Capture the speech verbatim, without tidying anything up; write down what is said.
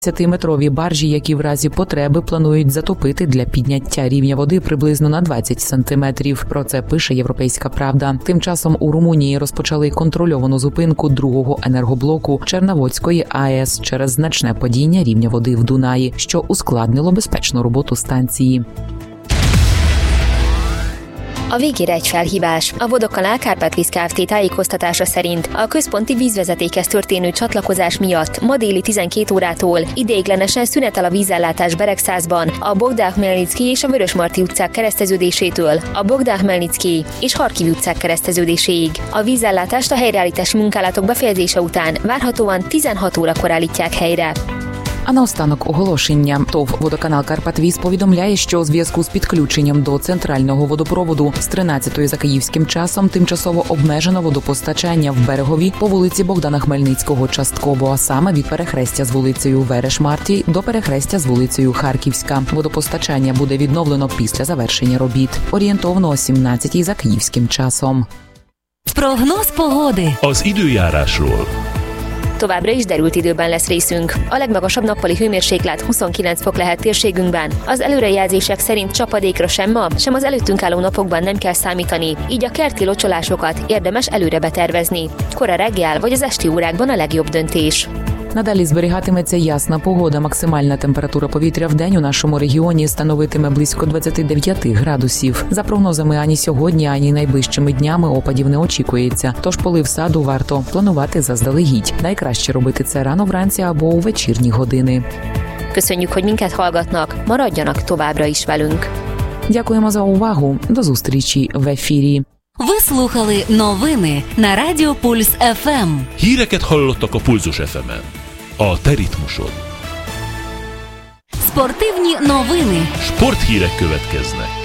Десятиметрові баржі, які в разі потреби планують затопити для підняття рівня води приблизно на двадцять сантиметрів. Про це пише «Європейська правда». Тим часом у Румунії розпочали контрольовану зупинку другого енергоблоку Черноводської АЕС через значне падіння рівня води в Дунаї, що ускладнило безпечну роботу станції. A végére egy felhívás. A Vodokanál Kárpát-víz Kft. Tájékoztatása szerint a központi vízvezetékhez történő csatlakozás miatt ma déli tizenkét órától ideiglenesen szünetel a vízellátás Beregszászban, a Bogdán-Hmelnicki és a Vörösmarty utcák kereszteződésétől a Bogdán-Hmelnicki és Harkiv utcák kereszteződéséig. A vízellátást a helyreállítási munkálatok befejezése után várhatóan tizenhat órakor állítják helyre. А наостанок оголошення. ТОВ «Водоканал Карпатвіз» повідомляє, що у зв'язку з підключенням до центрального водопроводу з тринадцятої за київським часом тимчасово обмежено водопостачання в Берегові по вулиці Богдана Хмельницького частково, а саме від перехрестя з вулицею Вереш-Марті до перехрестя з вулицею Харківська. Водопостачання буде відновлено після завершення робіт. Орієнтовно о сімнадцятій за київським часом. Прогноз pogody. Az időjárásról. Továbbra is derült időben lesz részünk. A legmagasabb nappali hőmérséklet huszonkilenc fok lehet térségünkben. Az előrejelzések szerint csapadékra sem ma, sem az előttünk álló napokban nem kell számítani, így a kerti locsolásokat érdemes előre betervezni. Kora reggel vagy az esti órákban a legjobb döntés. Надалі зберігатиметься ясна погода. Максимальна температура повітря в день у нашому регіоні становитиме близько двадцять дев'ять градусів. За прогнозами, ані сьогодні, ані найближчими днями опадів не очікується. Tож полив саду варто планувати заздалегідь. Найкраще робити це рано вранці або у вечірні години. Köszönjük, hogy minket hallgatnak. Maradjanak továbbra is velünk. Дякуємо за увагу. До зустрічі в ефірі. Ви слухали новини на Радіо Пульс еф ем. Híreket hallottak a Pulzus еф ем-en. A te ritmusod. Спортивні новини. Sporthírek következnek.